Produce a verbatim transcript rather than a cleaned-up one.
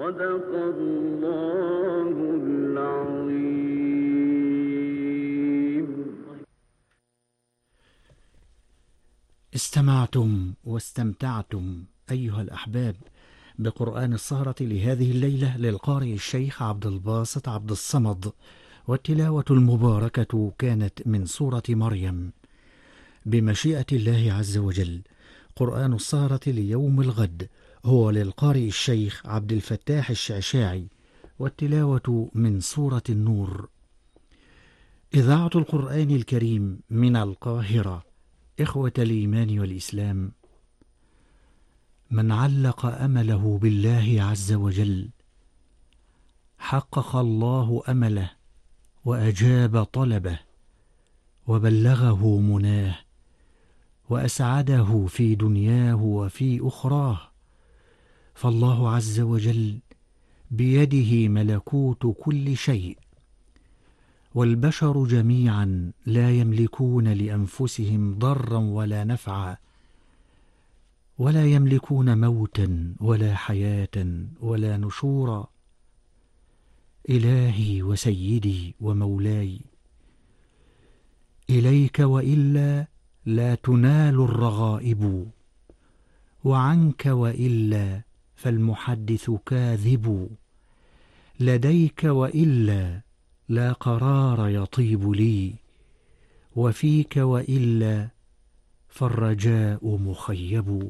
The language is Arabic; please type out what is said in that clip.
صدق الله العظيم. استمعتم واستمتعتم أيها الأحباب بقرآن السهرة لهذه الليلة للقارئ الشيخ عبد الباسط عبد الصمد، والتلاوة المباركة كانت من سورة مريم. بمشيئة الله عز وجل قرآن السهرة ليوم الغد هو للقارئ الشيخ عبد الفتاح الشعشاعي، والتلاوة من سورة النور. إذاعة القرآن الكريم من القاهرة. إخوة الإيمان والإسلام، من علق أمله بالله عز وجل حقق الله أمله وأجاب طلبه وبلغه مناه وأسعده في دنياه وفي أخراه، فالله عز وجل بيده ملكوت كل شيء، والبشر جميعا لا يملكون لأنفسهم ضرا ولا نفعا، ولا يملكون موتا ولا حياة ولا نشورا. إلهي وسيدي ومولاي، إليك وإلا لا تنال الرغائب، وعنك وإلا فالمحدث كاذب، لديك وإلا لا قرار يطيب لي، وفيك وإلا فالرجاء مخيب.